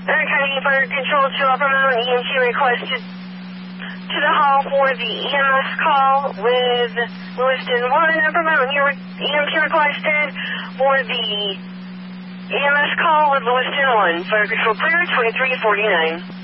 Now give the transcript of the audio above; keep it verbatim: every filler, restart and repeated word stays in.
County Fire Control to Upper Mountain E M T requested to the hall for the E M S call with Lewiston one. Upper Mountain E M T requested for the E M S call with Lewiston one. Fire Control clear, twenty-three forty-nine.